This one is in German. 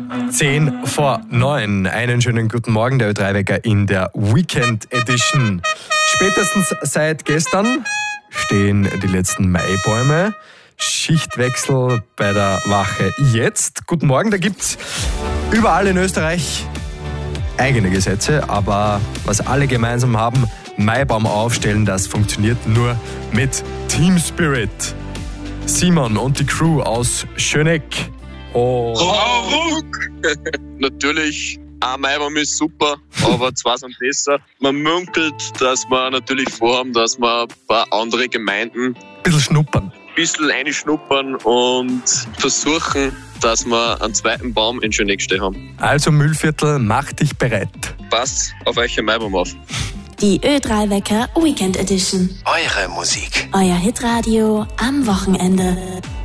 10 vor 9. Einen schönen guten Morgen, der Ö3-Wecker in der Weekend Edition. Spätestens seit gestern stehen die letzten Maibäume. Schichtwechsel bei der Wache jetzt. Guten Morgen, da gibt's überall in Österreich eigene Gesetze, aber was alle gemeinsam haben, Maibaum aufstellen, das funktioniert nur mit Team Spirit. Simon und die Crew aus Schöneck. Natürlich, ein Maibaum ist super, aber zwei sind besser. Man munkelt, dass wir natürlich vorhaben, dass wir ein paar andere Gemeinden Ein bisschen schnuppern. reinschnuppern und versuchen, dass wir einen zweiten Baum in Schöneck stehen haben. Also Müllviertel, mach dich bereit. Passt auf euch ein Maibaum auf. Die Ö3-Wecker Weekend Edition. Eure Musik. Euer Hitradio am Wochenende.